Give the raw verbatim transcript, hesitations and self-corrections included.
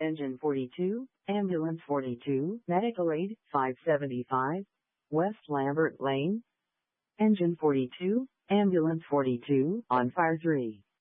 Engine forty-two, Ambulance forty-two, Medical Aid five seventy-five, West Lambert Lane. Engine forty-two, Ambulance forty-two, on fire three.